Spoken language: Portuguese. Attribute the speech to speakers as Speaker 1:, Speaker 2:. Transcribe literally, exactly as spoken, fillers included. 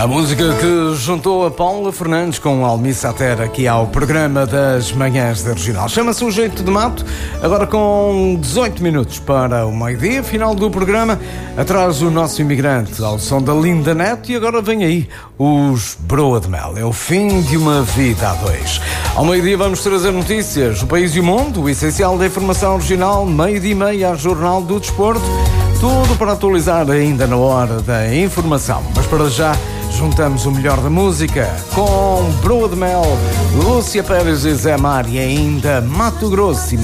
Speaker 1: A música que juntou a Paula Fernandes com o Almi Sater aqui ao programa das Manhãs da Regional. Chama-se O Jeito de Mato, agora com dezoito minutos para o meio-dia, final do programa. Atrás o nosso imigrante ao som da Linda Neto e agora vem aí os Broa de Mel. É o fim de uma vida a dois. Ao meio-dia vamos trazer notícias do país e o mundo, o essencial da informação regional, meio-dia e meia, a Jornal do Desporto. Tudo para atualizar ainda na hora da informação. Mas para já, juntamos o melhor da música com Broa de Mel, Lúcia Pérez e Zé Mar e ainda Mato Grosso.